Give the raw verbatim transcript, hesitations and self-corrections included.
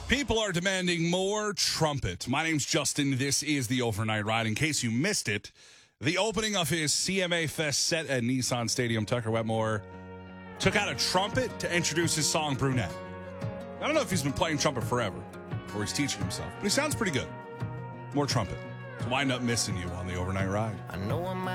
People are demanding more trumpet. My name's Justin. This is the Overnight Ride. In case you missed it, the opening of his C M A Fest set at Nissan Stadium, Tucker Wetmore took out a trumpet to introduce his song, Brunette. I don't know if he's been playing trumpet forever or he's teaching himself, but he sounds pretty good. More trumpet. So wind up missing you on the Overnight Ride. I know I'm